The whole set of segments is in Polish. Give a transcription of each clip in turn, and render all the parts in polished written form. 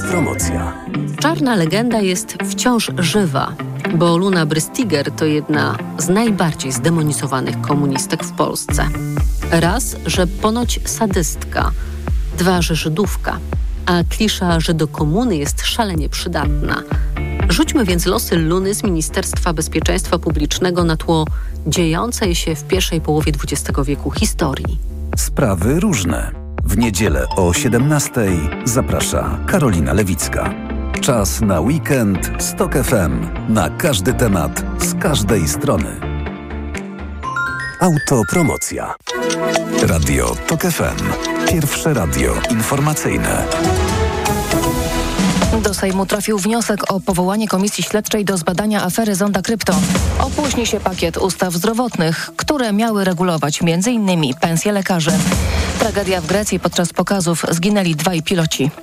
Autopromocja. Czarna legenda jest wciąż żywa, bo Luna Brystiger to jedna z najbardziej zdemonizowanych komunistek w Polsce. Raz, że ponoć sadystka. Dwa, że Żydówka. A klisza, że do komuny jest szalenie przydatna. Rzućmy więc losy Luny z Ministerstwa Bezpieczeństwa Publicznego na tło dziejącej się w pierwszej połowie XX wieku historii. Sprawy różne. W niedzielę o 17:00 zaprasza Karolina Lewicka. Czas na weekend z TOK FM. Na każdy temat, z każdej strony. Autopromocja. Radio TOK FM. Pierwsze radio informacyjne. Do Sejmu trafił wniosek o powołanie Komisji Śledczej do zbadania afery Zonda Krypto. Opóźni się pakiet ustaw zdrowotnych, które miały regulować m.in. pensje lekarzy. Tragedia w Grecji: podczas pokazów zginęli 2 piloci.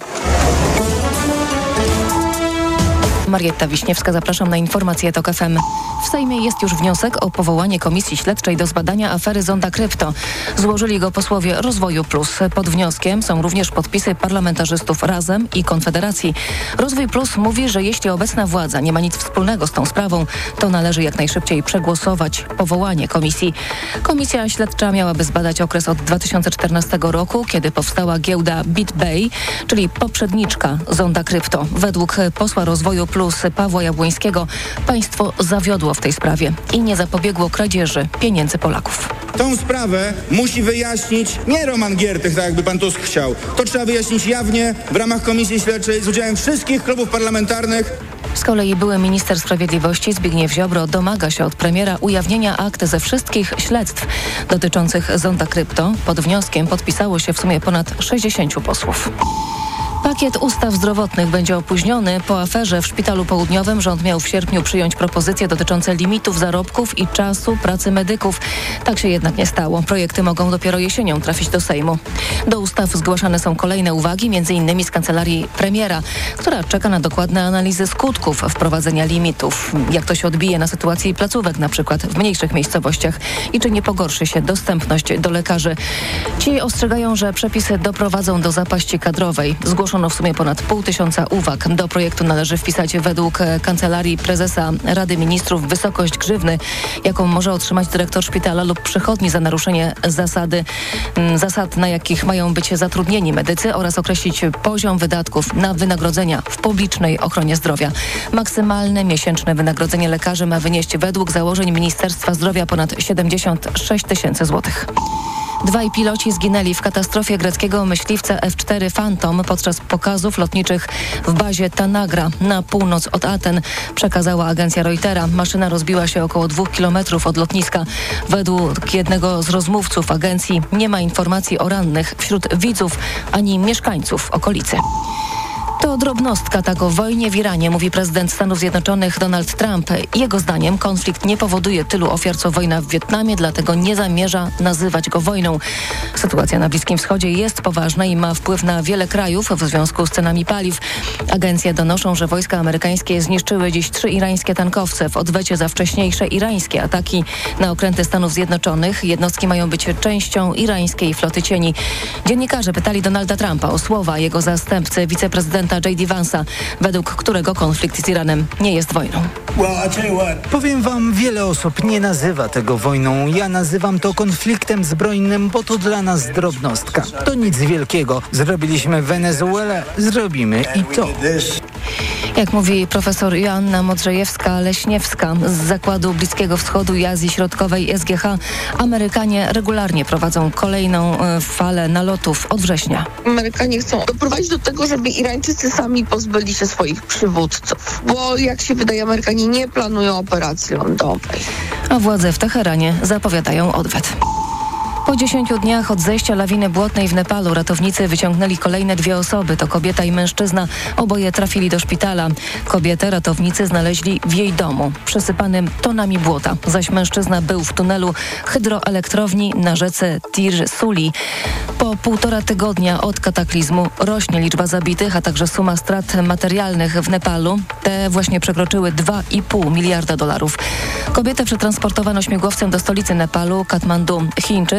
Marietta Wiśniewska, zapraszam na informacje TOK FM. W Sejmie jest już wniosek o powołanie Komisji Śledczej do zbadania afery Zonda Krypto. Złożyli go posłowie Rozwoju Plus. Pod wnioskiem są również podpisy parlamentarzystów Razem i Konfederacji. Rozwój Plus mówi, że jeśli obecna władza nie ma nic wspólnego z tą sprawą, to należy jak najszybciej przegłosować powołanie komisji. Komisja śledcza miałaby zbadać okres od 2014 roku, kiedy powstała giełda BitBay, czyli poprzedniczka Zonda Krypto. Według posła Rozwoju Plus Pawła Jabłońskiego państwo zawiodło w tej sprawie i nie zapobiegło kradzieży pieniędzy Polaków. Tą sprawę musi wyjaśnić nie Roman Giertych, tak jakby pan Tusk chciał. To trzeba wyjaśnić jawnie w ramach Komisji Śledczej z udziałem wszystkich klubów parlamentarnych. Z kolei były minister sprawiedliwości Zbigniew Ziobro domaga się od premiera ujawnienia akt ze wszystkich śledztw dotyczących Zonda Krypto. Pod wnioskiem podpisało się w sumie ponad 60 posłów. Pakiet ustaw zdrowotnych będzie opóźniony. Po aferze w Szpitalu Południowym rząd miał w sierpniu przyjąć propozycje dotyczące limitów zarobków i czasu pracy medyków. Tak się jednak nie stało. Projekty mogą dopiero jesienią trafić do Sejmu. Do ustaw zgłaszane są kolejne uwagi, m.in. z kancelarii premiera, która czeka na dokładne analizy skutków wprowadzenia limitów. Jak to się odbije na sytuacji placówek, na przykład w mniejszych miejscowościach, i czy nie pogorszy się dostępność do lekarzy. Ci ostrzegają, że przepisy doprowadzą do zapaści kadrowej. Zgłoszono w sumie ponad 500 uwag. Do projektu należy wpisać według Kancelarii Prezesa Rady Ministrów wysokość grzywny, jaką może otrzymać dyrektor szpitala lub przychodni za naruszenie zasad, na jakich mają być zatrudnieni medycy, oraz określić poziom wydatków na wynagrodzenia w publicznej ochronie zdrowia. Maksymalne miesięczne wynagrodzenie lekarzy ma wynieść według założeń Ministerstwa Zdrowia ponad 76 000 złotych. 2 piloci zginęli w katastrofie greckiego myśliwca F4 Phantom podczas pokazów lotniczych w bazie Tanagra na północ od Aten, przekazała agencja Reutera. Maszyna rozbiła się około 2 kilometrów od lotniska. Według jednego z rozmówców agencji nie ma informacji o rannych wśród widzów ani mieszkańców okolicy. To drobnostka, tak o wojnie w Iranie mówi prezydent Stanów Zjednoczonych Donald Trump. Jego zdaniem konflikt nie powoduje tylu ofiar co wojna w Wietnamie, dlatego nie zamierza nazywać go wojną. Sytuacja na Bliskim Wschodzie jest poważna i ma wpływ na wiele krajów w związku z cenami paliw. Agencje donoszą, że wojska amerykańskie zniszczyły dziś 3 irańskie tankowce w odwecie za wcześniejsze irańskie ataki na okręty Stanów Zjednoczonych. Jednostki mają być częścią irańskiej floty cieni. Dziennikarze pytali Donalda Trumpa o słowa jego zastępcy, wiceprezydenta J.D. Vance'a, według którego konflikt z Iranem nie jest wojną. Powiem wam, wiele osób nie nazywa tego wojną. Ja nazywam to konfliktem zbrojnym, bo to dla nas drobnostka. To nic wielkiego. Zrobiliśmy Wenezuelę, zrobimy i to. Jak mówi profesor Joanna Modrzejewska-Leśniewska z Zakładu Bliskiego Wschodu i Azji Środkowej SGH, Amerykanie regularnie prowadzą kolejną falę nalotów od września. Amerykanie chcą doprowadzić do tego, żeby Irańczycy sami pozbyli się swoich przywódców, bo jak się wydaje, Amerykanie nie planują operacji lądowej. A władze w Teheranie zapowiadają odwet. Po 10 dniach od zejścia lawiny błotnej w Nepalu ratownicy wyciągnęli kolejne 2 osoby. To kobieta i mężczyzna. Oboje trafili do szpitala. Kobietę ratownicy znaleźli w jej domu, przysypanym tonami błota, zaś mężczyzna był w tunelu hydroelektrowni na rzece Tir Suli. Po 1,5 tygodnia od kataklizmu rośnie liczba zabitych, a także suma strat materialnych w Nepalu. Te właśnie przekroczyły $2,5 miliarda. Kobietę przetransportowano śmigłowcem do stolicy Nepalu, Katmandu. Chińczyk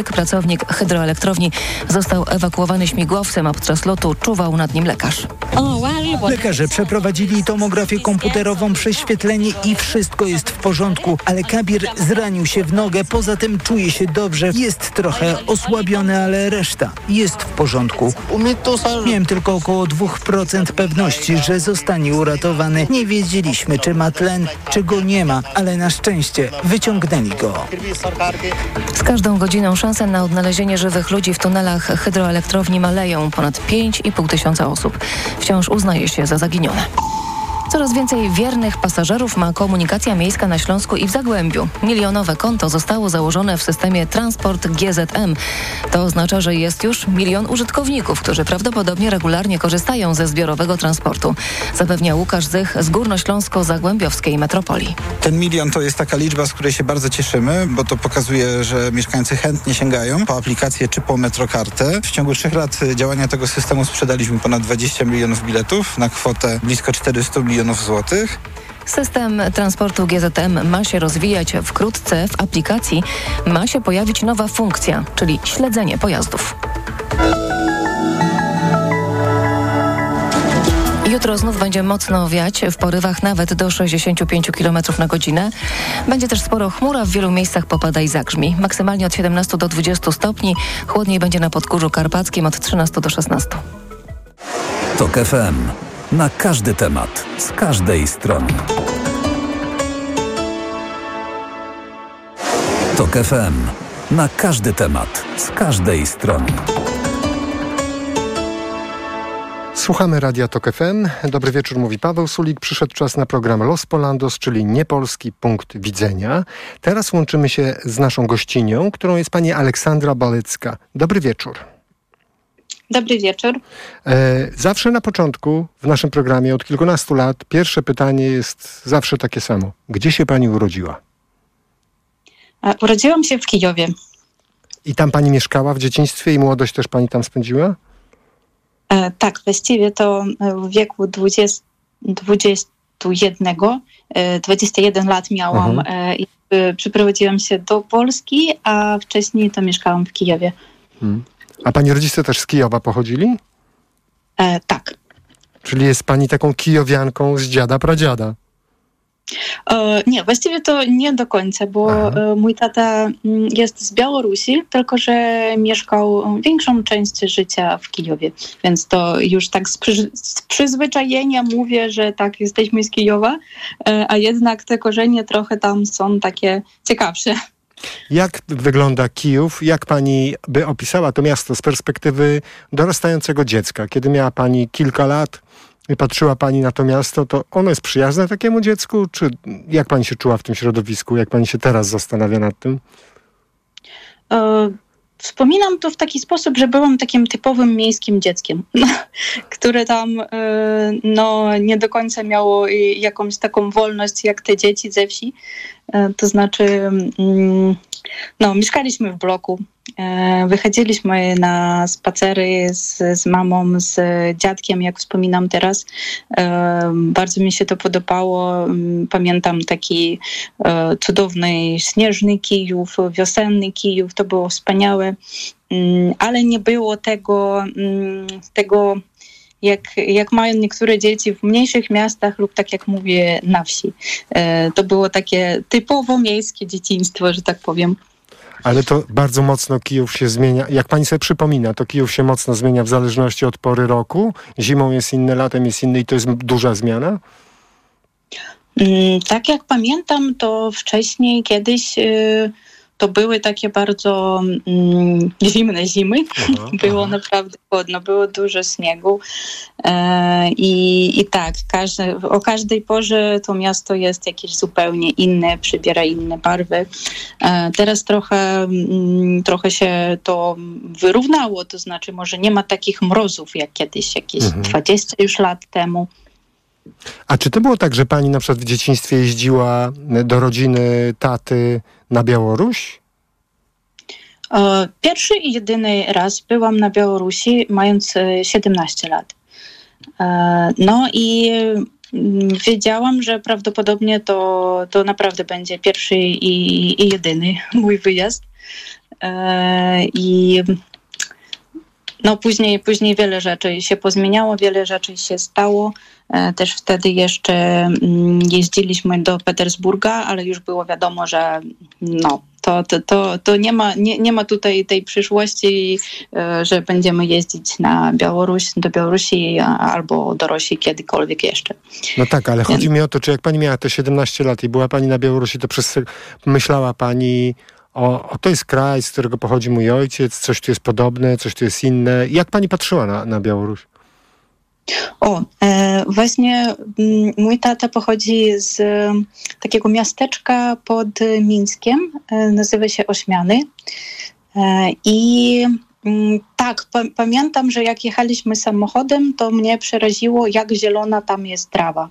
Wojciech, pracownik hydroelektrowni, został ewakuowany śmigłowcem, a podczas lotu czuwał nad nim lekarz. Lekarze przeprowadzili tomografię komputerową, prześwietlenie i wszystko jest w porządku, ale Kabir zranił się w nogę, poza tym czuje się dobrze, jest trochę osłabiony, ale reszta jest w porządku. Miałem tylko około 2% pewności, że zostanie uratowany. Nie wiedzieliśmy, czy ma tlen, czy go nie ma, ale na szczęście wyciągnęli go. Z każdą godziną szanse na odnalezienie żywych ludzi w tunelach hydroelektrowni maleją. Ponad 5,5 tysiąca osób wciąż uznaje się za zaginione. Coraz więcej wiernych pasażerów ma komunikacja miejska na Śląsku i w Zagłębiu. Milionowe konto zostało założone w systemie Transport GZM. To oznacza, że jest już 1 milion użytkowników, którzy prawdopodobnie regularnie korzystają ze zbiorowego transportu. Zapewnia Łukasz Zych z Górnośląsko-Zagłębiowskiej Metropolii. Ten 1 milion to jest taka liczba, z której się bardzo cieszymy, bo to pokazuje, że mieszkańcy chętnie sięgają po aplikację czy po metrokartę. W ciągu 3 lat działania tego systemu sprzedaliśmy ponad 20 milionów biletów na kwotę blisko 400 milionów złotych. System transportu GZM ma się rozwijać wkrótce. W aplikacji ma się pojawić nowa funkcja, czyli śledzenie pojazdów. Jutro znów będzie mocno wiać, w porywach nawet do 65 km na godzinę. Będzie też sporo chmur, a w wielu miejscach popada i zagrzmi. Maksymalnie od 17 do 20 stopni. Chłodniej będzie na Podgórzu Karpackim od 13 do 16. TOK FM. Na każdy temat, z każdej strony. TOK FM. Na każdy temat, z każdej strony. Słuchamy Radia TOK FM. Dobry wieczór, mówi Paweł Sulik. Przyszedł czas na program Los Polandos, czyli niepolski punkt widzenia. Teraz łączymy się z naszą gościnią, którą jest pani Aleksandra Balecka. Dobry wieczór. Dobry wieczór. Zawsze na początku w naszym programie od kilkunastu lat pierwsze pytanie jest zawsze takie samo. Gdzie się pani urodziła? Urodziłam się w Kijowie. I tam pani mieszkała w dzieciństwie i młodość też pani tam spędziła? Tak, właściwie to w wieku 21 lat miałam i przyprowadziłam się do Polski, a wcześniej to mieszkałam w Kijowie. A pani rodzice też z Kijowa pochodzili? Tak. Czyli jest pani taką kijowianką z dziada pradziada? Nie, właściwie to nie do końca, bo mój tata jest z Białorusi, tylko że mieszkał większą część życia w Kijowie. Więc to już tak z przyzwyczajenia mówię, że tak, jesteśmy z Kijowa, a jednak te korzenie trochę tam są takie ciekawsze. Jak wygląda Kijów? Jak pani by opisała to miasto z perspektywy dorastającego dziecka? Kiedy miała pani kilka lat i patrzyła pani na to miasto, to ono jest przyjazne takiemu dziecku? Czy jak pani się czuła w tym środowisku? Jak pani się teraz zastanawia nad tym? Wspominam to w taki sposób, że byłam takim typowym miejskim dzieckiem, które tam nie do końca miało jakąś taką wolność jak te dzieci ze wsi. To znaczy, mieszkaliśmy w bloku, wychodziliśmy na spacery z mamą, z dziadkiem, jak wspominam teraz. Bardzo mi się to podobało. Pamiętam taki cudowny śnieżny Kijów, wiosenny Kijów, to było wspaniałe, ale nie było tego jak mają niektóre dzieci w mniejszych miastach lub tak jak mówię na wsi. To było takie typowo miejskie dzieciństwo, że tak powiem. Ale to bardzo mocno Kijów się zmienia. Jak pani sobie przypomina, to Kijów się mocno zmienia w zależności od pory roku. Zimą jest inny, latem jest inny i to jest duża zmiana? Tak jak pamiętam, to wcześniej kiedyś to były takie bardzo zimne zimy. Było naprawdę chłodno, było dużo śniegu. I tak, o każdej porze to miasto jest jakieś zupełnie inne, przybiera inne barwy. Teraz trochę się to wyrównało, to znaczy może nie ma takich mrozów jak kiedyś, jakieś 20 już lat temu. A czy to było tak, że pani na przykład w dzieciństwie jeździła do rodziny taty na Białoruś? Pierwszy i jedyny raz byłam na Białorusi, mając 17 lat. No i wiedziałam, że prawdopodobnie to naprawdę będzie pierwszy i jedyny mój wyjazd. i no później wiele rzeczy się pozmieniało, wiele rzeczy się stało. Też wtedy jeszcze jeździliśmy do Petersburga, ale już było wiadomo, że no, to nie ma tutaj tej przyszłości, że będziemy jeździć do Białorusi albo do Rosji kiedykolwiek jeszcze. No tak, ale chodzi mi o to, czy jak pani miała te 17 lat i była pani na Białorusi, to myślała pani to jest kraj, z którego pochodzi mój ojciec, coś tu jest podobne, coś tu jest inne. Jak pani patrzyła na Białoruś? Właśnie mój tata pochodzi z takiego miasteczka pod Mińskiem, nazywa się Ośmiany. I tak, pamiętam, że jak jechaliśmy samochodem, to mnie przeraziło, jak zielona tam jest trawa.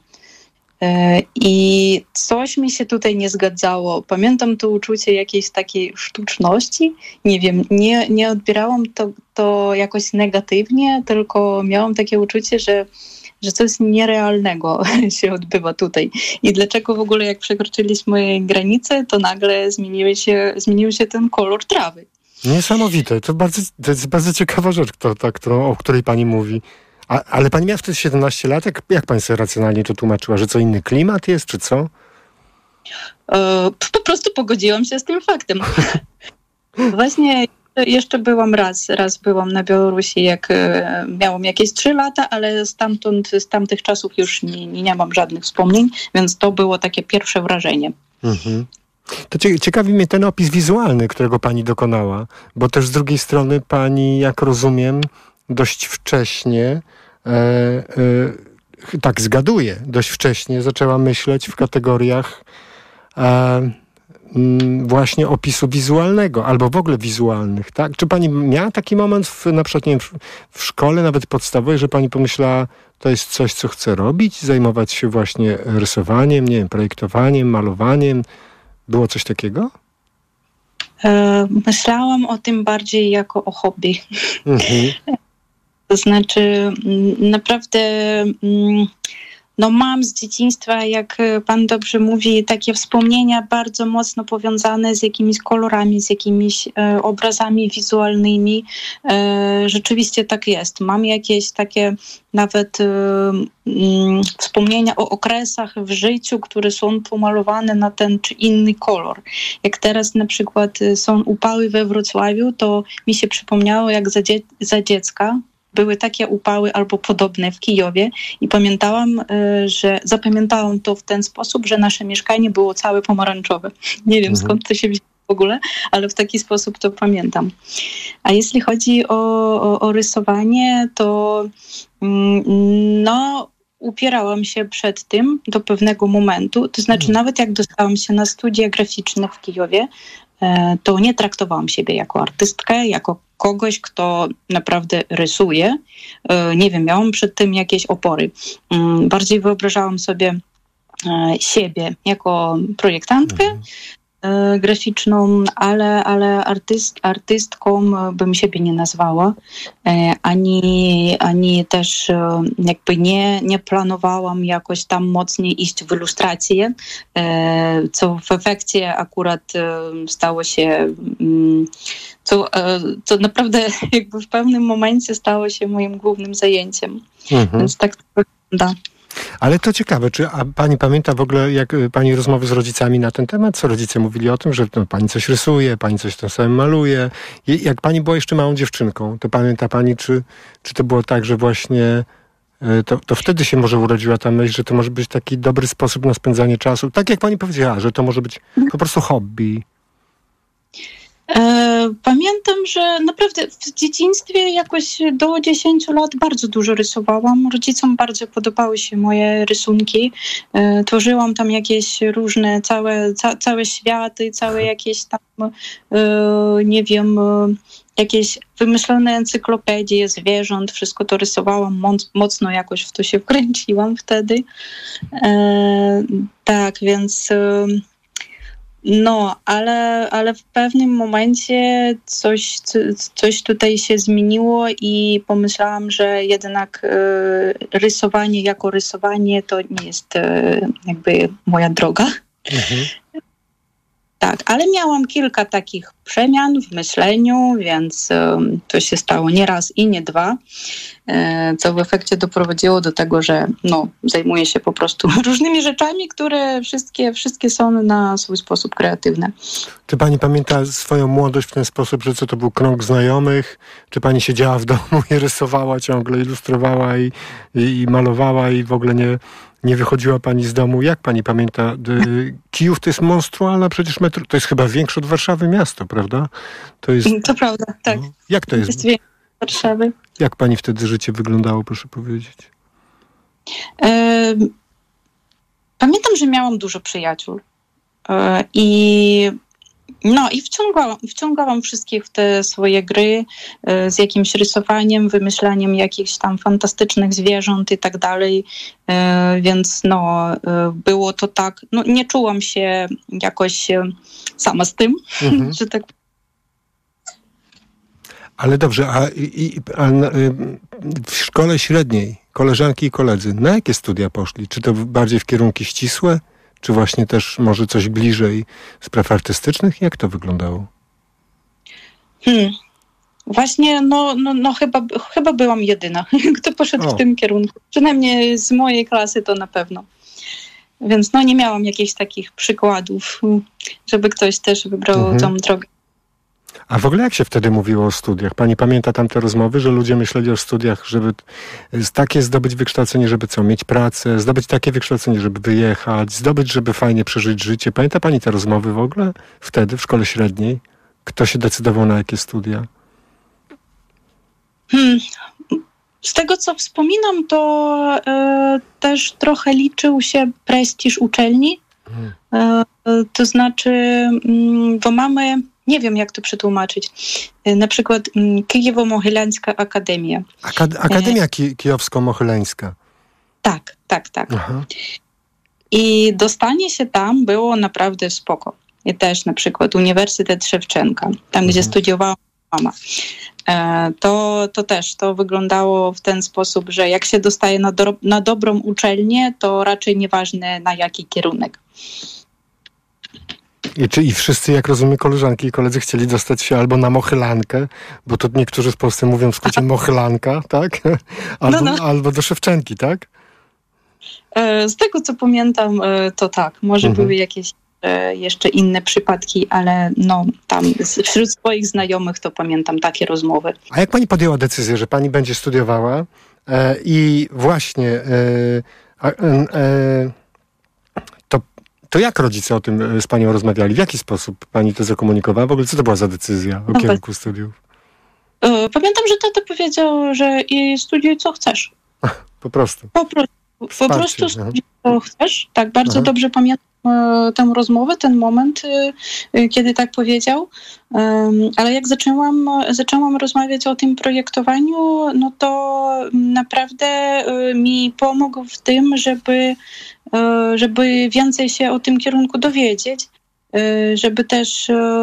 I coś mi się tutaj nie zgadzało. Pamiętam to uczucie jakiejś takiej sztuczności. Nie wiem, nie odbierałam to jakoś negatywnie, tylko miałam takie uczucie, że coś nierealnego się odbywa tutaj. I dlaczego w ogóle jak przekroczyliśmy granicę, to nagle zmienił się ten kolor trawy. Niesamowite. To jest bardzo ciekawa rzecz, o której pani mówi. Ale pani miała wtedy 17 lat? Jak pani sobie racjonalnie to tłumaczyła? Że co, inny klimat jest, czy co? Po prostu pogodziłam się z tym faktem. Właśnie jeszcze byłam raz byłam na Białorusi, jak miałam jakieś 3 lata, ale z tamtych czasów już nie mam żadnych wspomnień, więc to było takie pierwsze wrażenie. Mhm. To ciekawi mnie ten opis wizualny, którego pani dokonała, bo też z drugiej strony pani, jak rozumiem, dość wcześnie, tak zgaduję, dość wcześnie zaczęła myśleć w kategoriach właśnie opisu wizualnego, albo w ogóle wizualnych, tak? Czy pani miała taki moment na przykład, nie wiem, w szkole, nawet podstawowej, że pani pomyślała, to jest coś, co chcę robić, zajmować się właśnie rysowaniem, nie wiem, projektowaniem, malowaniem? Było coś takiego? Myślałam o tym bardziej jako o hobby. Mhm. To znaczy, naprawdę, no mam z dzieciństwa, jak pan dobrze mówi, takie wspomnienia bardzo mocno powiązane z jakimiś kolorami, z jakimiś obrazami wizualnymi. Rzeczywiście tak jest. Mam jakieś takie nawet wspomnienia o okresach w życiu, które są pomalowane na ten czy inny kolor. Jak teraz na przykład są upały we Wrocławiu, to mi się przypomniało, jak za dziecka były takie upały albo podobne w Kijowie i zapamiętałam to w ten sposób, że nasze mieszkanie było całe pomarańczowe. Nie wiem skąd to się wzięło w ogóle, ale w taki sposób to pamiętam. A jeśli chodzi o rysowanie, to upierałam się przed tym do pewnego momentu. To znaczy nawet jak dostałam się na studia graficzne w Kijowie, to nie traktowałam siebie jako artystkę, jako kogoś, kto naprawdę rysuje. Nie wiem, miałam przed tym jakieś opory. Bardziej wyobrażałam sobie siebie jako projektantkę graficzną, ale artystką bym siebie nie nazwała. Ani też jakby nie planowałam jakoś tam mocniej iść w ilustrację, co w efekcie akurat stało się co naprawdę jakby w pewnym momencie stało się moim głównym zajęciem. Więc tak to wygląda. Ale to ciekawe, czy pani pamięta w ogóle, jak pani rozmowy z rodzicami na ten temat? Co rodzice mówili o tym, że pani coś rysuje, pani coś tym samym maluje? Jak pani była jeszcze małą dziewczynką, to pamięta pani, czy to było tak, że właśnie to wtedy się może urodziła ta myśl, że to może być taki dobry sposób na spędzanie czasu? Tak jak pani powiedziała, że to może być po prostu hobby. Pamiętam, że naprawdę w dzieciństwie jakoś do 10 lat bardzo dużo rysowałam. Rodzicom bardzo podobały się moje rysunki. Tworzyłam tam jakieś różne, całe światy, całe jakieś tam, nie wiem, jakieś wymyślone encyklopedie zwierząt. Wszystko to rysowałam, mocno jakoś w to się wkręciłam wtedy. Tak, więc... ale w pewnym momencie coś tutaj się zmieniło i pomyślałam, że jednak rysowanie jako rysowanie to nie jest jakby moja droga. Tak, ale miałam kilka takich przemian w myśleniu, więc to się stało nie raz i nie dwa, co w efekcie doprowadziło do tego, że zajmuję się po prostu różnymi rzeczami, które wszystkie są na swój sposób kreatywne. Czy pani pamięta swoją młodość w ten sposób, że to był krąg znajomych? Czy pani siedziała w domu i rysowała ciągle, ilustrowała i malowała i w ogóle nie wychodziła pani z domu? Jak pani pamięta? Kijów to jest monstrualna przecież metro. To jest chyba większe od Warszawy miasto, prawda? To prawda, tak. Jak to jest? Jest większe od Warszawy. Jak pani wtedy życie wyglądało, proszę powiedzieć? Pamiętam, że miałam dużo przyjaciół. I wciągałam wszystkich w te swoje gry z jakimś rysowaniem, wymyślaniem jakichś tam fantastycznych zwierząt i tak dalej, więc było to tak, nie czułam się jakoś sama z tym, że tak. Ale dobrze, a w szkole średniej koleżanki i koledzy na jakie studia poszli? Czy to bardziej w kierunki ścisłe? Czy właśnie też może coś bliżej spraw artystycznych? Jak to wyglądało? Właśnie, chyba byłam jedyna, kto poszedł w tym kierunku. Przynajmniej z mojej klasy to na pewno. Więc nie miałam jakichś takich przykładów, żeby ktoś też wybrał tą drogę. A w ogóle jak się wtedy mówiło o studiach? Pani pamięta tamte rozmowy, że ludzie myśleli o studiach, żeby takie zdobyć wykształcenie, żeby mieć pracę, zdobyć takie wykształcenie, żeby wyjechać, zdobyć, żeby fajnie przeżyć życie. Pamięta pani te rozmowy w ogóle? Wtedy, w szkole średniej? Kto się decydował na jakie studia? Z tego, co wspominam, to też trochę liczył się prestiż uczelni. To znaczy, bo mamy... Nie wiem, jak to przetłumaczyć. Na przykład Kijewo-Mohylańska Akademia. Akademia Kijowsko-Mohylańska. Tak. Aha. I dostanie się tam było naprawdę spoko. I też na przykład Uniwersytet Szewczenka, tam gdzie studiowała mama. To też wyglądało w ten sposób, że jak się dostaje na dobrą uczelnię, to raczej nieważne na jaki kierunek. I wszyscy, jak rozumiem, koleżanki i koledzy chcieli dostać się albo na Mochylankę, bo to niektórzy w Polsce mówią w skrócie Mochylanka, tak? Albo do Szewczenki, tak? Z tego, co pamiętam, to tak. Może były jakieś jeszcze inne przypadki, ale tam wśród swoich znajomych to pamiętam takie rozmowy. A jak pani podjęła decyzję, że pani będzie studiowała i właśnie... To jak rodzice o tym z panią rozmawiali? W jaki sposób pani to zakomunikowała? W ogóle co to była za decyzja o kierunku studiów? Pamiętam, że tata powiedział, że studiuj co chcesz. Po prostu. Po prostu studiuj co chcesz. Tak, bardzo dobrze pamiętam tę rozmowę, ten moment, kiedy tak powiedział. Ale jak zaczęłam rozmawiać o tym projektowaniu, to naprawdę mi pomógł w tym, żeby więcej się o tym kierunku dowiedzieć, żeby też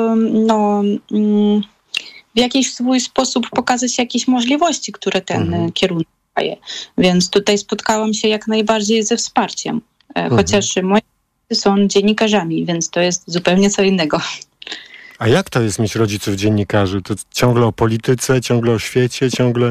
w jakiś swój sposób pokazać jakieś możliwości, które ten kierunek daje. Więc tutaj spotkałam się jak najbardziej ze wsparciem, chociaż moi są dziennikarzami, więc to jest zupełnie co innego. A jak to jest mieć rodziców dziennikarzy? To ciągle o polityce, ciągle o świecie, ciągle...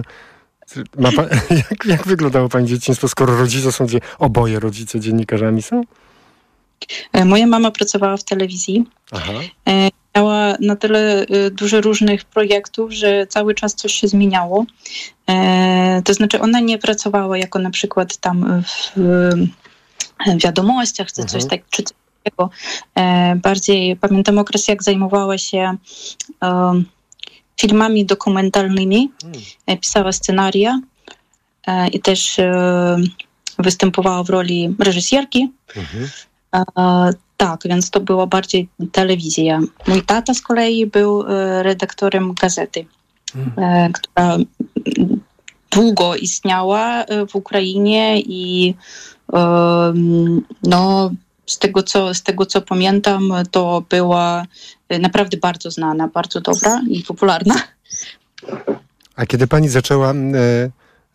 Jak wyglądało pani dzieciństwo, skoro rodzice są oboje rodzice dziennikarzami są? Moja mama pracowała w telewizji. Miała na tyle dużo różnych projektów, że cały czas coś się zmieniało. To znaczy ona nie pracowała jako na przykład tam w wiadomościach czy coś takiego. Bardziej pamiętam okres, jak zajmowała się filmami dokumentalnymi, pisała scenaria i też występowała w roli reżysierki. Tak, więc to była bardziej telewizja. Mój tata z kolei był redaktorem gazety, która długo istniała w Ukrainie i z tego co pamiętam, to była naprawdę bardzo znana, bardzo dobra i popularna. A kiedy pani zaczęła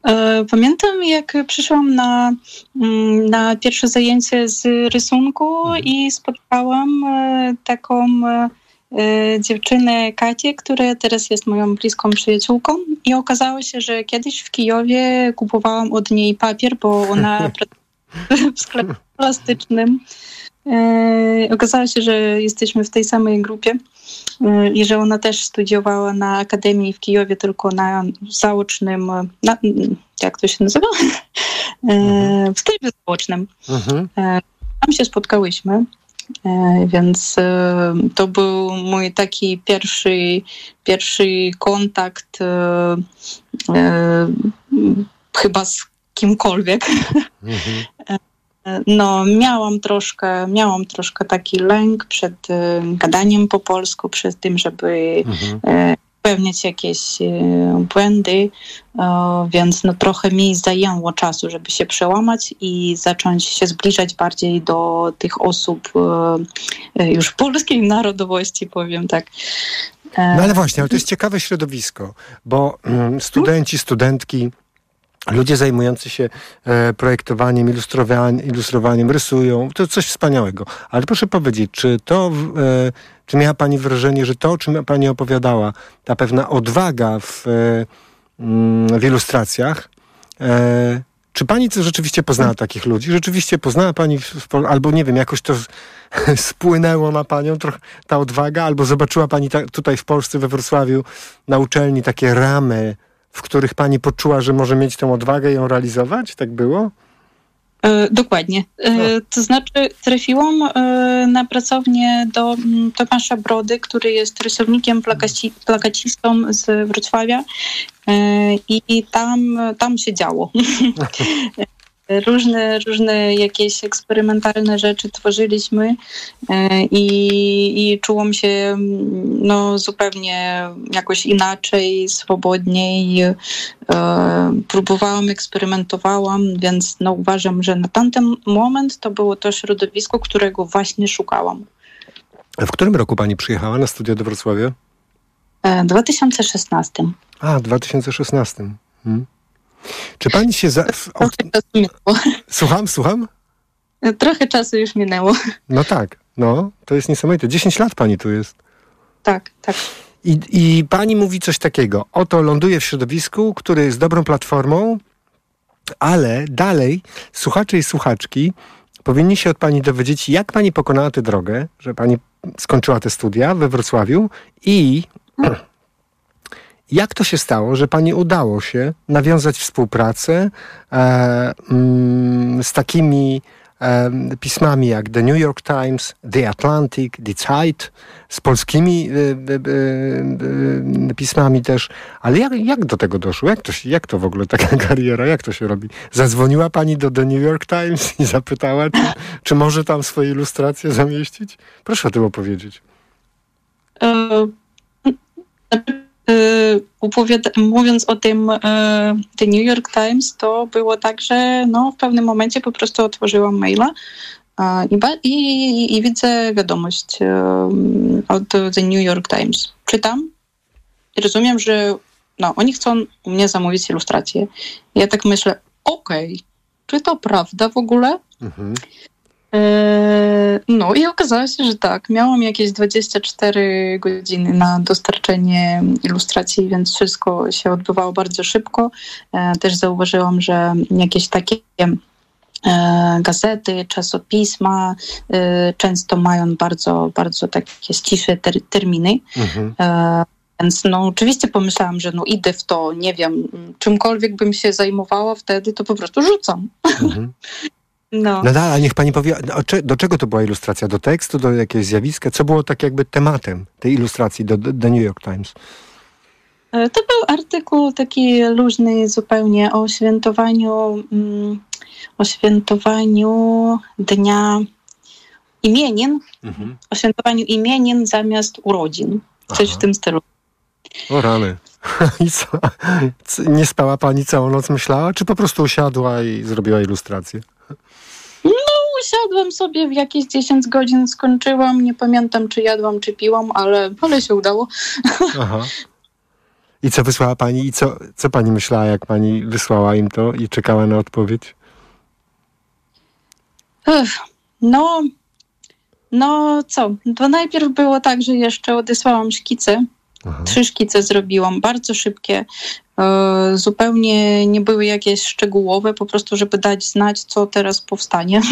Pamiętam, jak przyszłam na pierwsze zajęcie z rysunku i spotkałam taką dziewczynę Katię, która teraz jest moją bliską przyjaciółką i okazało się, że kiedyś w Kijowie kupowałam od niej papier, bo ona w sklepie plastycznym. Okazało się, że jesteśmy w tej samej grupie i że ona też studiowała na Akademii w Kijowie, tylko na zaocznym, jak to się nazywa? W trybie zaocznym. Tam się spotkałyśmy, więc to był mój taki pierwszy kontakt chyba z kimkolwiek. No, miałam troszkę taki lęk przed gadaniem po polsku, przed tym, żeby popełniać jakieś błędy, więc no, trochę mi zajęło czasu, żeby się przełamać i zacząć się zbliżać bardziej do tych osób już polskiej narodowości, powiem tak. No ale właśnie, ale to jest ciekawe środowisko, bo studenci, studentki, ludzie zajmujący się projektowaniem, ilustrowaniem, rysują. To coś wspaniałego. Ale proszę powiedzieć, czy miała pani wrażenie, że to, o czym pani opowiadała, ta pewna odwaga w ilustracjach, czy pani rzeczywiście poznała takich ludzi? Rzeczywiście poznała pani, albo nie wiem, jakoś to spłynęło na panią trochę ta odwaga, albo zobaczyła pani tutaj w Polsce, we Wrocławiu, na uczelni takie ramy, w których pani poczuła, że może mieć tę odwagę i ją realizować? Tak było? Dokładnie. To znaczy trafiłam na pracownię do Tomasza Brody, który jest rysownikiem, plakacistą z Wrocławia i tam się działo. Różne jakieś eksperymentalne rzeczy tworzyliśmy i czułam się no, zupełnie jakoś inaczej, swobodniej. Próbowałam, eksperymentowałam, więc no, uważam, że na tamten moment to było to środowisko, którego właśnie szukałam. A w którym roku pani przyjechała na studia do Wrocławia? 2016. A, 2016. Czy pani się... Trochę czasu minęło. Słucham? Trochę czasu już minęło. No tak, no, to jest niesamowite. 10 lat pani tu jest. Tak. I pani mówi coś takiego. Oto ląduje w środowisku, który jest dobrą platformą, ale dalej słuchacze i słuchaczki powinni się od pani dowiedzieć, jak pani pokonała tę drogę, że pani skończyła te studia we Wrocławiu i... Jak to się stało, że pani udało się nawiązać współpracę z takimi pismami jak The New York Times, The Atlantic, The Tide, z polskimi pismami też. Ale jak do tego doszło? Jak to w ogóle taka kariera? Jak to się robi? Zadzwoniła pani do The New York Times i zapytała, czy może tam swoje ilustracje zamieścić? Proszę o tym opowiedzieć. Mówiąc o tym The New York Times, to było tak, że no, w pewnym momencie po prostu otworzyłam maila i widzę wiadomość od The New York Times. Czytam i rozumiem, że no, oni chcą u mnie zamówić ilustrację. Ja tak myślę, czy to prawda w ogóle? No i okazało się, że tak. Miałam jakieś 24 godziny na dostarczenie ilustracji, więc wszystko się odbywało bardzo szybko. Też zauważyłam, że jakieś takie gazety, czasopisma często mają bardzo, bardzo takie ścisłe terminy. Więc no oczywiście pomyślałam, że no idę w to, nie wiem, czymkolwiek bym się zajmowała wtedy, to po prostu rzucam. No a niech pani powie, do czego to była ilustracja? Do tekstu, do jakiegoś zjawiska? Co było tak jakby tematem tej ilustracji do The New York Times? To był artykuł taki luźny zupełnie o świętowaniu Dnia Imienin, o świętowaniu imienin zamiast urodzin. Coś w tym stylu. O rany. I co? Nie spała pani całą noc, myślała? Czy po prostu usiadła i zrobiła ilustrację? No, usiadłam sobie w jakieś 10 godzin, skończyłam. Nie pamiętam, czy jadłam, czy piłam, ale się udało. Aha. I co wysłała pani? I co pani myślała, jak pani wysłała im to i czekała na odpowiedź? No co? To najpierw było tak, że jeszcze odesłałam szkice. Aha. 3 szkice zrobiłam, bardzo szybkie. Zupełnie nie były jakieś szczegółowe, po prostu, żeby dać znać, co teraz powstanie.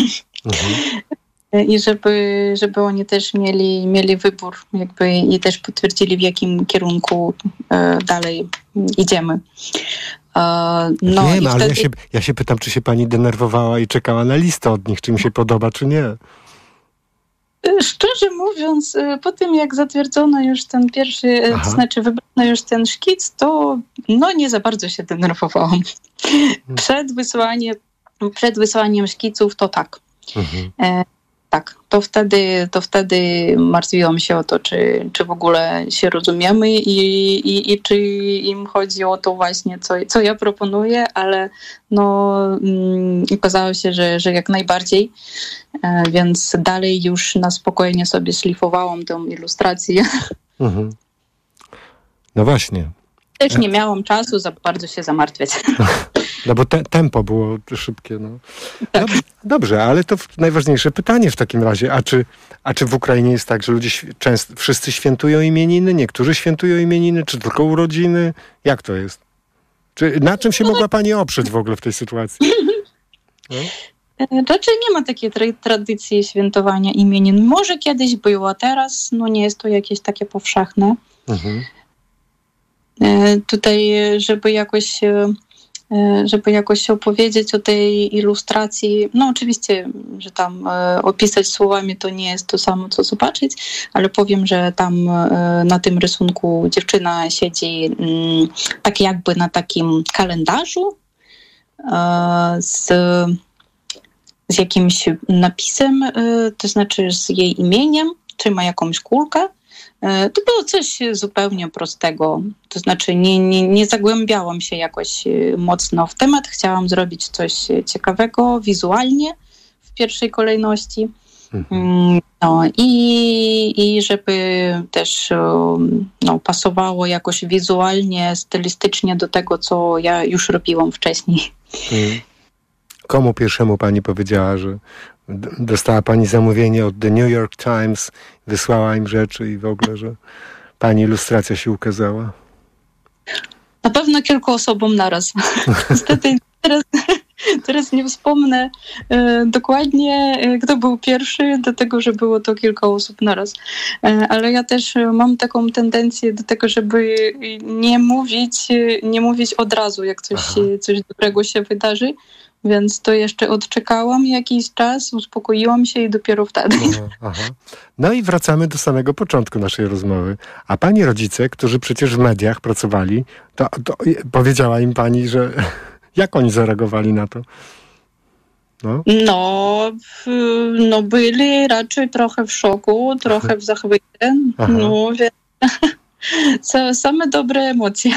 I żeby oni też mieli wybór jakby i też potwierdzili, w jakim kierunku dalej idziemy. Wiem, ale wtedy... ja się pytam, czy się pani denerwowała i czekała na listę od nich, czy mi się podoba, czy nie. Szczerze mówiąc, po tym jak zatwierdzono już ten pierwszy, to znaczy wybrano już ten szkic, to nie za bardzo się denerwowałam. Przed wysłaniem szkiców to tak. Tak, to wtedy martwiłam się o to, czy w ogóle się rozumiemy i czy im chodzi o to właśnie, co ja proponuję, ale okazało się, że jak najbardziej, więc dalej już na spokojnie sobie szlifowałam tę ilustrację. No właśnie. Też nie miałam czasu za bardzo się zamartwiać. No bo tempo było szybkie. No. Tak. Dobrze, ale to najważniejsze pytanie w takim razie. A czy w Ukrainie jest tak, że ludzie wszyscy świętują imieniny? Niektórzy świętują imieniny? Czy tylko urodziny? Jak to jest? Na czym się mogła pani oprzeć w ogóle w tej sytuacji? No? Raczej nie ma takiej tradycji świętowania imienin. Może kiedyś było, teraz nie jest to jakieś takie powszechne. Tutaj, żeby jakoś opowiedzieć o tej ilustracji, oczywiście, że tam opisać słowami to nie jest to samo, co zobaczyć, ale powiem, że tam na tym rysunku dziewczyna siedzi tak jakby na takim kalendarzu z jakimś napisem, to znaczy z jej imieniem, trzyma jakąś kulkę. To było coś zupełnie prostego, to znaczy nie zagłębiałam się jakoś mocno w temat, chciałam zrobić coś ciekawego wizualnie w pierwszej kolejności. I żeby też pasowało jakoś wizualnie, stylistycznie do tego, co ja już robiłam wcześniej. Komu pierwszemu pani powiedziała, że dostała pani zamówienie od The New York Times, wysłała im rzeczy i w ogóle, że pani ilustracja się ukazała? Na pewno kilku osobom naraz. Niestety teraz nie wspomnę dokładnie, kto był pierwszy, dlatego że było to kilka osób naraz. Ale ja też mam taką tendencję do tego, żeby nie mówić od razu, jak coś dobrego się wydarzy. Więc to jeszcze odczekałam jakiś czas, uspokoiłam się i dopiero wtedy. No i wracamy do samego początku naszej rozmowy. A pani rodzice, którzy przecież w mediach pracowali, to powiedziała im pani, że jak oni zareagowali na to? Byli raczej trochę w szoku, trochę w zachwycie. Same dobre emocje.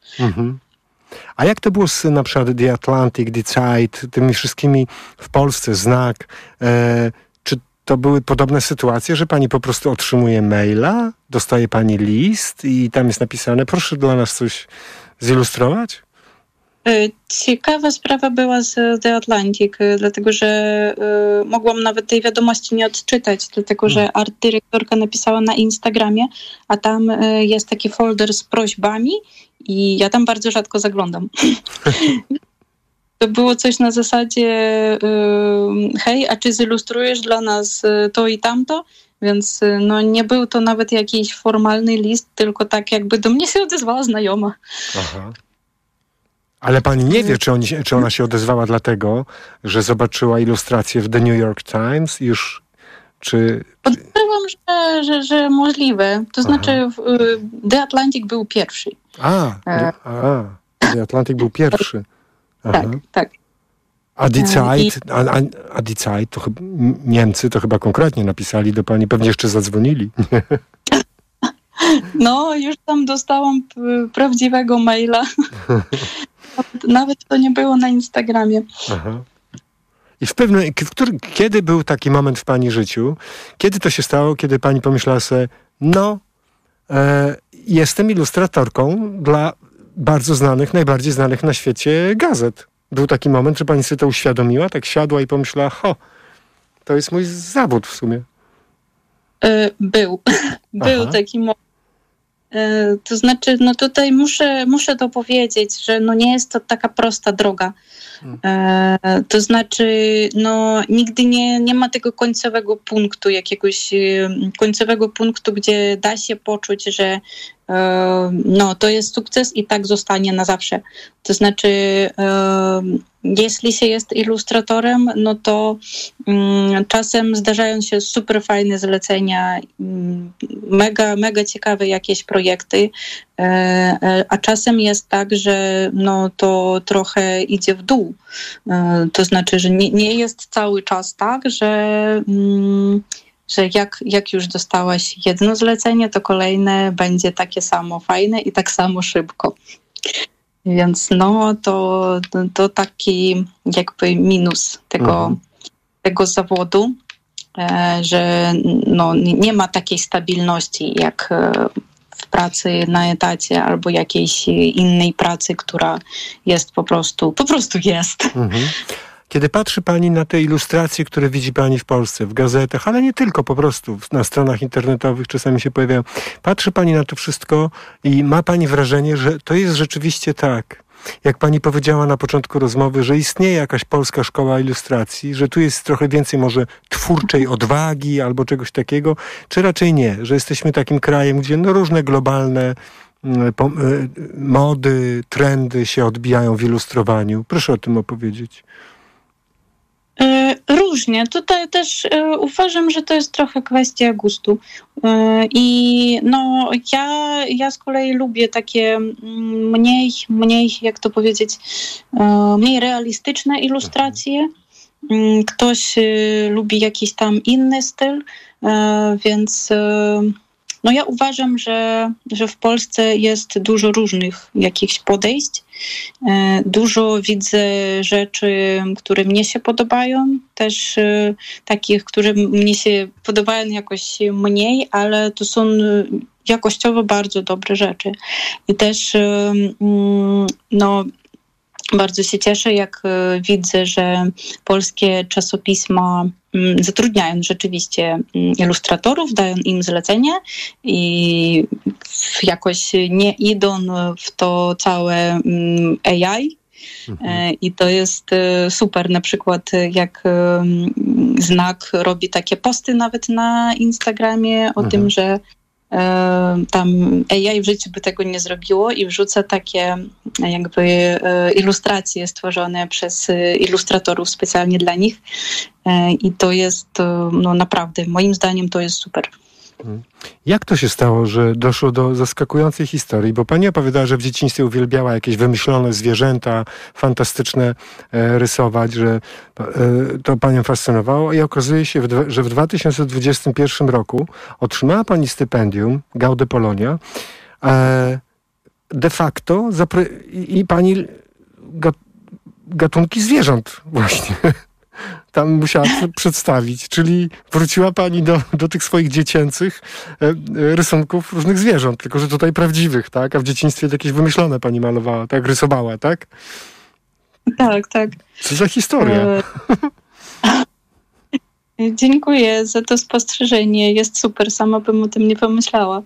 A jak to było z na przykład The Atlantic, The Zeit, tymi wszystkimi w Polsce, Znak? Czy to były podobne sytuacje, że pani po prostu otrzymuje maila, dostaje pani list i tam jest napisane, proszę dla nas coś zilustrować? Ciekawa sprawa była z The Atlantic, dlatego że mogłam nawet tej wiadomości nie odczytać, dlatego że art dyrektorka napisała na Instagramie, a tam jest taki folder z prośbami i ja tam bardzo rzadko zaglądam. To było coś na zasadzie hej, a czy zilustrujesz dla nas to i tamto? Więc nie był to nawet jakiś formalny list, tylko tak jakby do mnie się odezwała znajoma. Ale pani nie wie, czy ona się odezwała dlatego, że zobaczyła ilustrację w The New York Times już, czy... Podejrzewam, że możliwe. To znaczy The Atlantic był pierwszy. The Atlantic był pierwszy. Tak. A Die Zeit, to chyba Niemcy to chyba konkretnie napisali do pani, pewnie jeszcze zadzwonili. Już tam dostałam prawdziwego maila. Nawet to nie było na Instagramie. I kiedy był taki moment w pani życiu? Kiedy to się stało, kiedy pani pomyślała sobie, jestem ilustratorką dla bardzo znanych, najbardziej znanych na świecie gazet. Był taki moment, że pani sobie to uświadomiła, tak siadła i pomyślała, to jest mój zawód w sumie. Był taki moment. To znaczy, tutaj muszę to powiedzieć, że nie jest to taka prosta droga. To znaczy, nigdy nie ma tego końcowego punktu, jakiegoś końcowego punktu, gdzie da się poczuć, że to jest sukces i tak zostanie na zawsze. To znaczy, jeśli się jest ilustratorem, to czasem zdarzają się super fajne zlecenia, mega ciekawe jakieś projekty, a czasem jest tak, że to trochę idzie w dół. To znaczy, że nie jest cały czas tak, że jak już dostałaś jedno zlecenie, to kolejne będzie takie samo fajne i tak samo szybko. Więc to taki jakby minus tego zawodu, że nie ma takiej stabilności jak w pracy na etacie albo jakiejś innej pracy, która jest po prostu jest. Kiedy patrzy pani na te ilustracje, które widzi pani w Polsce, w gazetach, ale nie tylko, po prostu na stronach internetowych czasami się pojawiają, patrzy pani na to wszystko i ma pani wrażenie, że to jest rzeczywiście tak, jak pani powiedziała na początku rozmowy, że istnieje jakaś polska szkoła ilustracji, że tu jest trochę więcej może twórczej odwagi albo czegoś takiego, czy raczej nie, że jesteśmy takim krajem, gdzie różne globalne mody, trendy się odbijają w ilustrowaniu. Proszę o tym opowiedzieć. Różnie. Tutaj też uważam, że to jest trochę kwestia gustu. I ja z kolei lubię takie mniej, jak to powiedzieć, mniej realistyczne ilustracje. Ktoś lubi jakiś tam inny styl, więc ja uważam, że w Polsce jest dużo różnych jakichś podejść. Dużo widzę rzeczy, które mnie się podobają, też takich, które mnie się podobają jakoś mniej, ale to są jakościowo bardzo dobre rzeczy. I też bardzo się cieszę, jak widzę, że polskie czasopisma zatrudniają rzeczywiście ilustratorów, dają im zlecenie i jakoś nie idą w to całe AI. I to jest super. Na przykład jak Znak robi takie posty nawet na Instagramie o tym, że tam AI w życiu by tego nie zrobiło i wrzuca takie jakby ilustracje stworzone przez ilustratorów specjalnie dla nich i to jest naprawdę, moim zdaniem to jest super. Jak to się stało, że doszło do zaskakującej historii? Bo pani opowiadała, że w dzieciństwie uwielbiała jakieś wymyślone zwierzęta, fantastyczne rysować, że to panią fascynowało i okazuje się, że w 2021 roku otrzymała pani stypendium Gaude Polonia. De facto i pani gatunki zwierząt właśnie tam musiała przedstawić, czyli wróciła pani do tych swoich dziecięcych rysunków różnych zwierząt, tylko że tutaj prawdziwych, tak? A w dzieciństwie jakieś wymyślone pani malowała, tak? Rysowała, tak? Tak. Co za historia? Dziękuję za to spostrzeżenie. Jest super, sama bym o tym nie pomyślała.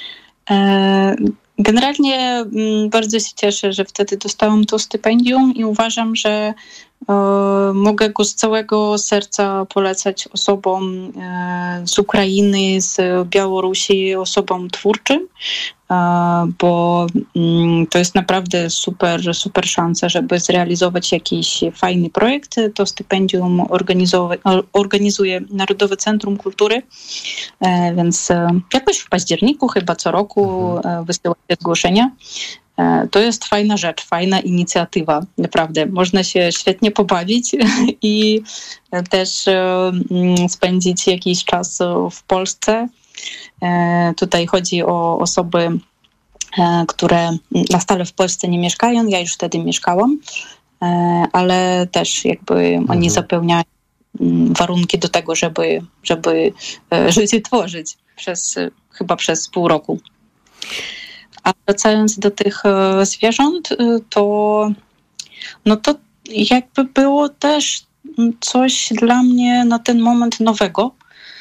Generalnie bardzo się cieszę, że wtedy dostałam to stypendium i uważam, że mogę go z całego serca polecać osobom z Ukrainy, z Białorusi, osobom twórczym, bo to jest naprawdę super szansa, żeby zrealizować jakiś fajny projekt. To stypendium organizuje Narodowe Centrum Kultury, więc jakoś w październiku chyba co roku wysyła się zgłoszenia. To jest fajna rzecz, fajna inicjatywa, naprawdę. Można się świetnie pobawić i też spędzić jakiś czas w Polsce. Tutaj chodzi o osoby, które na stale w Polsce nie mieszkają. Ja już wtedy mieszkałam, ale też jakby oni zapełniają warunki do tego, żeby życie tworzyć chyba przez pół roku. A wracając do tych zwierząt, to jakby było też coś dla mnie na ten moment nowego,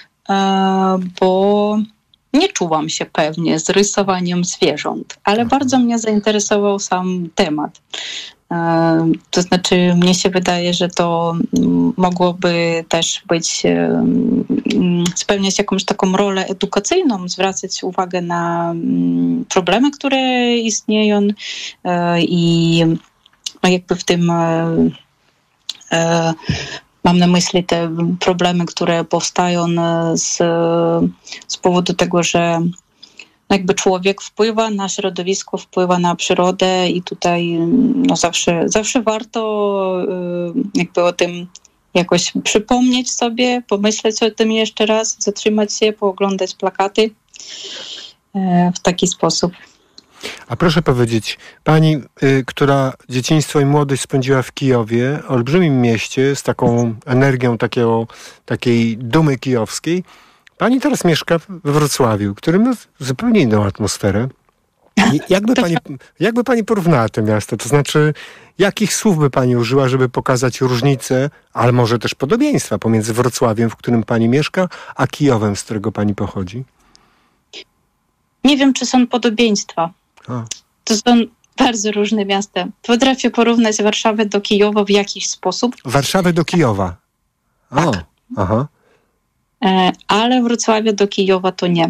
bo nie czułam się pewnie z rysowaniem zwierząt, ale bardzo mnie zainteresował sam temat. To znaczy, mnie się wydaje, że to mogłoby też być, spełniać jakąś taką rolę edukacyjną, zwracać uwagę na problemy, które istnieją i jakby w tym mam na myśli te problemy, które powstają z powodu tego, że jakby człowiek wpływa na środowisko, wpływa na przyrodę i tutaj zawsze warto jakby o tym jakoś przypomnieć sobie, pomyśleć o tym jeszcze raz, zatrzymać się, pooglądać plakaty w taki sposób. A proszę powiedzieć, pani, która dzieciństwo i młodość spędziła w Kijowie, olbrzymim mieście z taką energią takiej dumy kijowskiej, pani teraz mieszka we Wrocławiu, który ma zupełnie inną atmosferę. Jakby pani porównała te miasta? To znaczy, jakich słów by pani użyła, żeby pokazać różnice, ale może też podobieństwa pomiędzy Wrocławiem, w którym pani mieszka, a Kijowem, z którego pani pochodzi? Nie wiem, czy są podobieństwa. To są bardzo różne miasta. Potrafię porównać Warszawę do Kijowa w jakiś sposób. Warszawę do Kijowa? Tak. Aha. Ale Wrocławia do Kijowa to nie.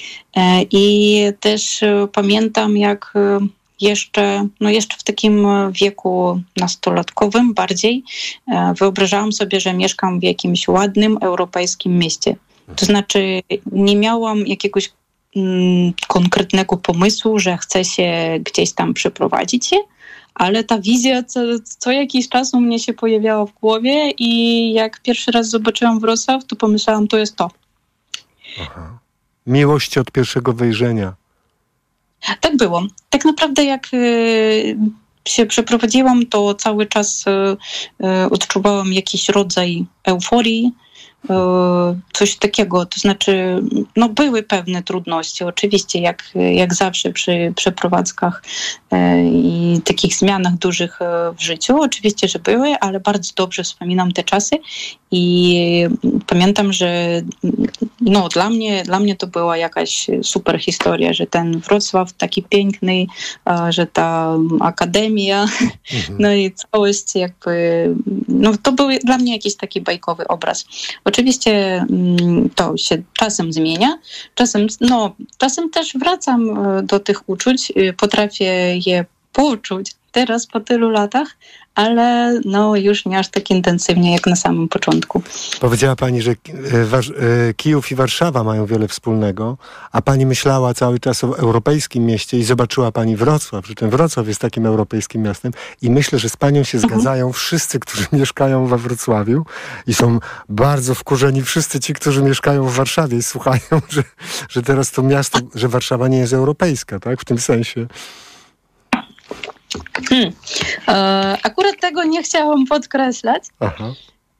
I też pamiętam, jak jeszcze w takim wieku nastolatkowym bardziej wyobrażałam sobie, że mieszkam w jakimś ładnym europejskim mieście. To znaczy nie miałam jakiegoś konkretnego pomysłu, że chcę się gdzieś tam przeprowadzić, ale ta wizja co jakiś czas u mnie się pojawiała w głowie i jak pierwszy raz zobaczyłam Wrocław, to pomyślałam, to jest to. Aha. Miłość od pierwszego wejrzenia. Tak było. Tak naprawdę jak się przeprowadziłam, to cały czas odczuwałam jakiś rodzaj euforii, coś takiego, to znaczy były pewne trudności, oczywiście jak zawsze przy przeprowadzkach i takich zmianach dużych w życiu, oczywiście, że były, ale bardzo dobrze wspominam te czasy i pamiętam, że dla mnie to była jakaś super historia, że ten Wrocław taki piękny, że ta akademia, i całość jakby, to był dla mnie jakiś taki bajkowy obraz. Oczywiście to się czasem zmienia, czasem też wracam do tych uczuć, potrafię je poczuć teraz po tylu latach, ale już nie aż tak intensywnie jak na samym początku. Powiedziała pani, że Kijów i Warszawa mają wiele wspólnego, a pani myślała cały czas o europejskim mieście i zobaczyła pani Wrocław, że ten Wrocław jest takim europejskim miastem i myślę, że z panią się zgadzają wszyscy, którzy mieszkają we Wrocławiu i są bardzo wkurzeni wszyscy ci, którzy mieszkają w Warszawie i słuchają, że teraz to miasto, że Warszawa nie jest europejska, tak? W tym sensie. Akurat tego nie chciałam podkreślać. Aha.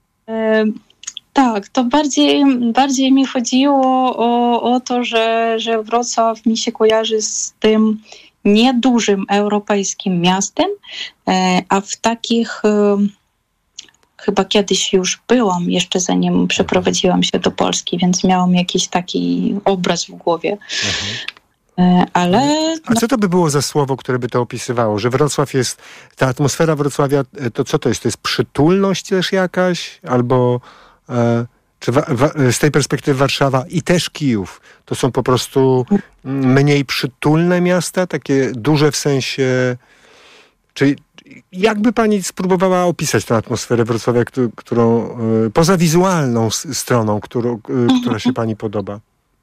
Tak, to bardziej mi chodziło o to, że Wrocław mi się kojarzy z tym niedużym europejskim miastem, a w takich chyba kiedyś już byłam, jeszcze zanim przeprowadziłam się do Polski, więc miałam jakiś taki obraz w głowie. Ale... A co to by było za słowo, które by to opisywało? Że Wrocław jest, ta atmosfera Wrocławia, to co to jest? To jest przytulność też jakaś? Albo czy z tej perspektywy Warszawa i też Kijów, to są po prostu mniej przytulne miasta? Takie duże w sensie... Czy jakby pani spróbowała opisać tę atmosferę Wrocławia, którą poza wizualną stroną, która się pani podoba?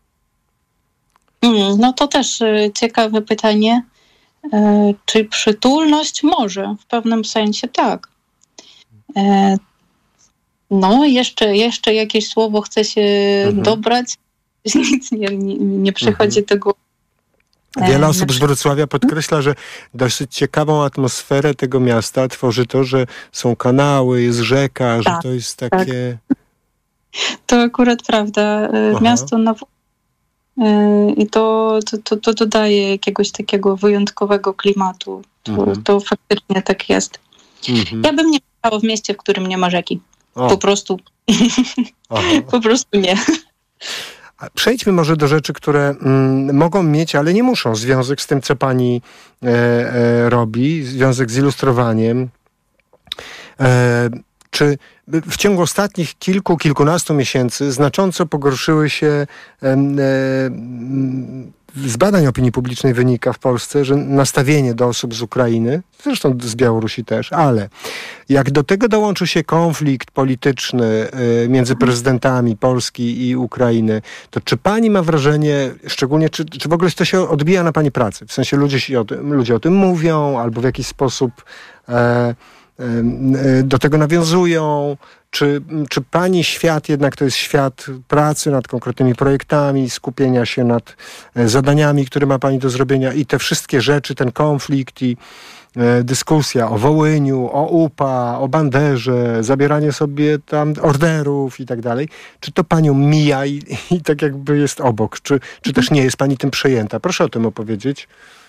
To też ciekawe pytanie. Czy przytulność? Może, w pewnym sensie tak. Jeszcze jakieś słowo chce się dobrać. Nic nie przychodzi do głowy. Wiele osób z Wrocławia podkreśla, że dosyć ciekawą atmosferę tego miasta tworzy to, że są kanały, jest rzeka, że to jest takie... To akurat prawda. Miasto I to dodaje jakiegoś takiego wyjątkowego klimatu. To faktycznie tak jest. Ja bym nie mieszkała w mieście, w którym nie ma rzeki. Po prostu. Po prostu nie. Przejdźmy może do rzeczy, które mogą mieć, ale nie muszą związek z tym, co pani robi, związek z ilustrowaniem. Czy w ciągu ostatnich kilkunastu miesięcy znacząco pogorszyły się z badań opinii publicznej wynika w Polsce, że nastawienie do osób z Ukrainy, zresztą z Białorusi też, ale jak do tego dołączy się konflikt polityczny między prezydentami Polski i Ukrainy, to czy pani ma wrażenie, szczególnie czy w ogóle to się odbija na pani pracy? W sensie ludzie o tym mówią, albo w jakiś sposób do tego nawiązują? Czy pani świat jednak to jest świat pracy nad konkretnymi projektami, skupienia się nad zadaniami, które ma pani do zrobienia i te wszystkie rzeczy, ten konflikt i dyskusja o Wołyniu, o UPA, o Banderze, zabieranie sobie tam orderów i tak dalej, czy to panią mija i tak jakby jest obok? Czy też nie jest pani tym przejęta? Proszę o tym opowiedzieć.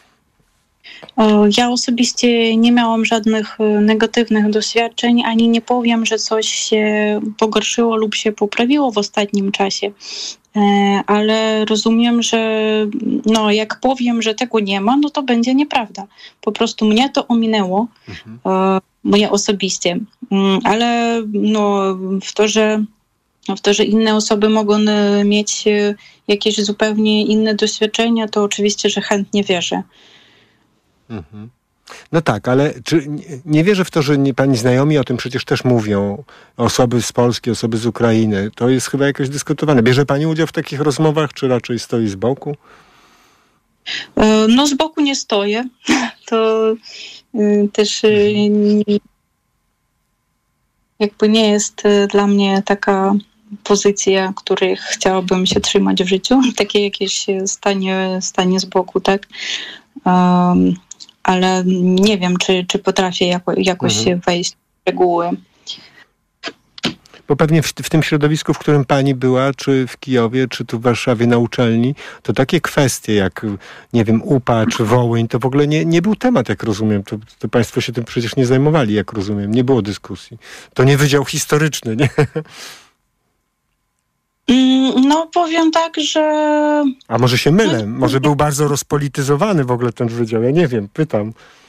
Ja osobiście nie miałam żadnych negatywnych doświadczeń, ani nie powiem, że coś się pogorszyło lub się poprawiło w ostatnim czasie. Ale rozumiem, że jak powiem, że tego nie ma, no to będzie nieprawda. Po prostu mnie to ominęło, mnie osobiście. Ale w to, że inne osoby mogą mieć jakieś zupełnie inne doświadczenia, to oczywiście, że chętnie wierzę. No tak, ale czy nie wierzę w to, że pani znajomi o tym przecież też mówią, osoby z Polski, osoby z Ukrainy. To jest chyba jakoś dyskutowane. Bierze pani udział w takich rozmowach, czy raczej stoi z boku? Z boku nie stoję. To też jakby nie jest dla mnie taka pozycja, której chciałabym się trzymać w życiu. Takie jakieś stanie z boku, tak? Ale nie wiem, czy potrafię jakoś wejść w szczegóły. Bo pewnie w tym środowisku, w którym pani była, czy w Kijowie, czy tu w Warszawie na uczelni, to takie kwestie jak, nie wiem, UPA czy Wołyń, to w ogóle nie był temat, jak rozumiem. To państwo się tym przecież nie zajmowali, jak rozumiem. Nie było dyskusji. To nie wydział historyczny, nie? Powiem tak, że... A może się mylę? Może był bardzo rozpolityzowany w ogóle ten wydział? Ja nie wiem, pytam.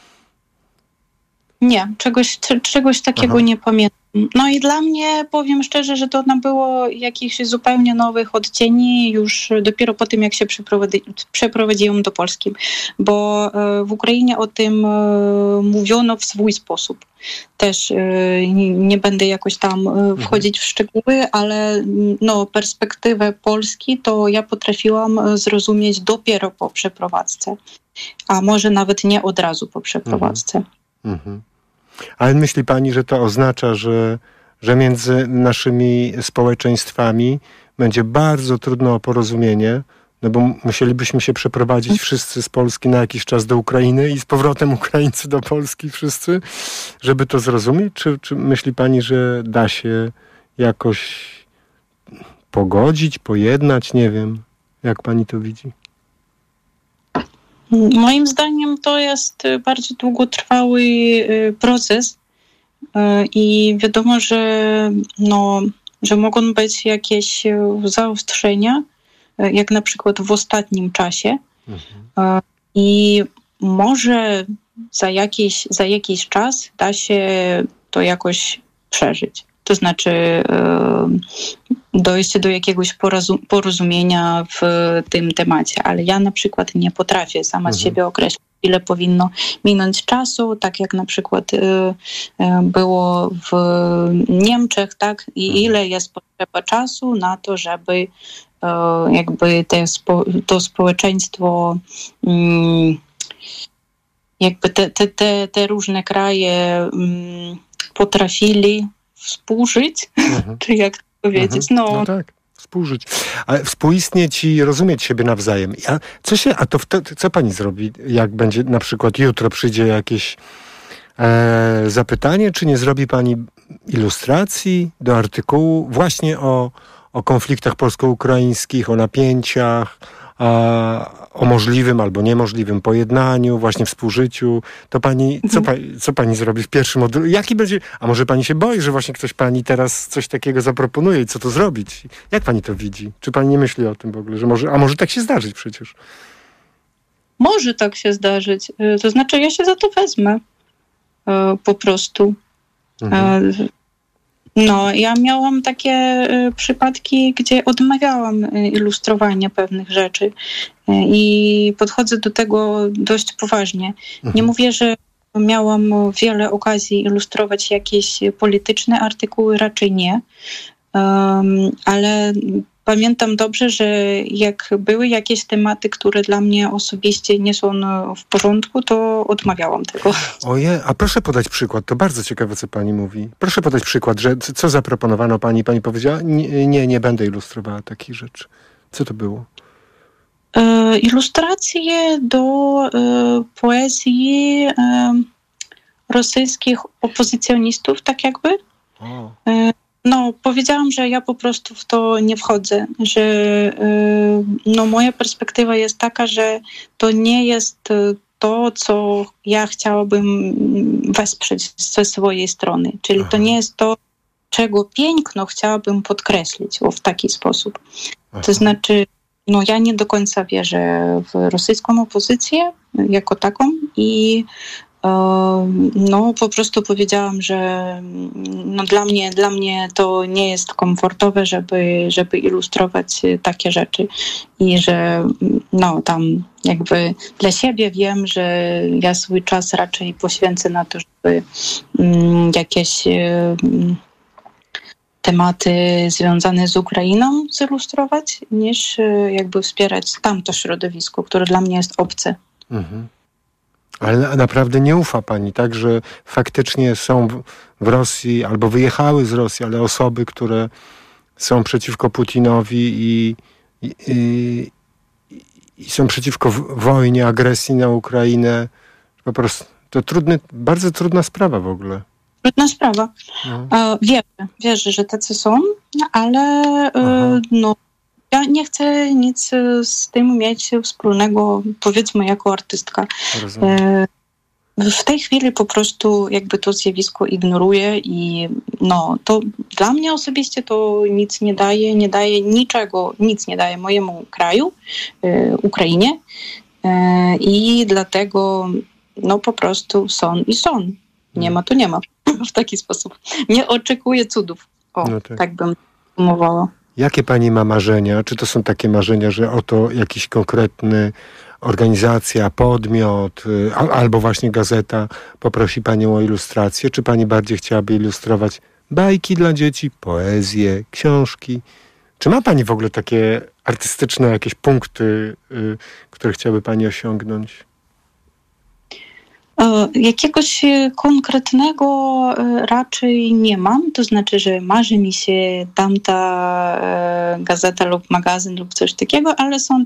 Nie, czegoś takiego nie pamiętam. I dla mnie, powiem szczerze, że to nabyło jakichś zupełnie nowych odcieni już dopiero po tym, jak się przeprowadziłam do Polski. Bo w Ukrainie o tym mówiono w swój sposób. Też nie będę jakoś tam wchodzić w szczegóły, ale perspektywę Polski to ja potrafiłam zrozumieć dopiero po przeprowadzce. A może nawet nie od razu po przeprowadzce. Ale myśli pani, że to oznacza, że między naszymi społeczeństwami będzie bardzo trudno o porozumienie, bo musielibyśmy się przeprowadzić wszyscy z Polski na jakiś czas do Ukrainy i z powrotem Ukraińcy do Polski wszyscy, żeby to zrozumieć? Czy myśli pani, że da się jakoś pogodzić, pojednać? Nie wiem. Jak pani to widzi? Moim zdaniem to jest bardzo długotrwały proces i wiadomo, że mogą być jakieś zaostrzenia, jak na przykład w ostatnim czasie i może za jakiś czas da się to jakoś przeżyć. To znaczy dojść do jakiegoś porozumienia w tym temacie. Ale ja na przykład nie potrafię sama z siebie określić, ile powinno minąć czasu, tak jak na przykład było w Niemczech, tak? I ile jest potrzeba czasu na to, żeby jakby to społeczeństwo, jakby te różne kraje potrafili współżyć, czy jak to powiedzieć? No tak, współżyć. Ale współistnieć i rozumieć siebie nawzajem. Co pani zrobi, jak będzie na przykład jutro przyjdzie jakieś zapytanie, czy nie zrobi pani ilustracji do artykułu właśnie o konfliktach polsko-ukraińskich, o napięciach, o możliwym albo niemożliwym pojednaniu, właśnie współżyciu, to pani, co pani zrobi w pierwszym odruchu? Jaki będzie, a może pani się boi, że właśnie ktoś pani teraz coś takiego zaproponuje i co to zrobić? Jak pani to widzi? Czy pani nie myśli o tym w ogóle, że może tak się zdarzyć przecież? Może tak się zdarzyć. To znaczy, ja się za to wezmę. Po prostu. No, ja miałam takie przypadki, gdzie odmawiałam ilustrowania pewnych rzeczy i podchodzę do tego dość poważnie. Nie mówię, że miałam wiele okazji ilustrować jakieś polityczne artykuły, raczej nie, ale pamiętam dobrze, że jak były jakieś tematy, które dla mnie osobiście nie są w porządku, to odmawiałam tego. Ojej, a proszę podać przykład, to bardzo ciekawe, co pani mówi. Proszę podać przykład, że co zaproponowano pani powiedziała, nie będę ilustrowała takich rzeczy. Co to było? Ilustracje do poezji rosyjskich opozycjonistów, tak jakby. No, powiedziałam, że ja po prostu w to nie wchodzę, że moja perspektywa jest taka, że to nie jest to, co ja chciałabym wesprzeć ze swojej strony. Czyli to nie jest to, czego piękno chciałabym podkreślić w taki sposób. To znaczy, ja nie do końca wierzę w rosyjską opozycję jako taką i po prostu powiedziałam, że dla mnie to nie jest komfortowe, żeby ilustrować takie rzeczy i że tam jakby dla siebie wiem, że ja swój czas raczej poświęcę na to, żeby jakieś tematy związane z Ukrainą zilustrować, niż jakby wspierać tamto środowisko, które dla mnie jest obce. Ale naprawdę nie ufa pani, tak, że faktycznie są w Rosji albo wyjechały z Rosji, ale osoby, które są przeciwko Putinowi i są przeciwko wojnie, agresji na Ukrainę. Po prostu to bardzo trudna sprawa w ogóle. Trudna sprawa. Wierzę, że tacy są, ale ja nie chcę nic z tym mieć wspólnego, powiedzmy, jako artystka. W tej chwili po prostu jakby to zjawisko ignoruję i to dla mnie osobiście to nic nie daje niczego, nic nie daje mojemu kraju, Ukrainie i dlatego po prostu są i są. Nie ma to nie ma. W taki sposób. Nie oczekuję cudów. Tak bym umowała. Jakie pani ma marzenia? Czy to są takie marzenia, że oto jakiś konkretny organizacja, podmiot albo właśnie gazeta poprosi panią o ilustrację? Czy pani bardziej chciałaby ilustrować bajki dla dzieci, poezję, książki? Czy ma pani w ogóle takie artystyczne jakieś punkty, które chciałaby pani osiągnąć? Jakiegoś konkretnego raczej nie mam, to znaczy, że marzy mi się tamta gazeta lub magazyn lub coś takiego, ale są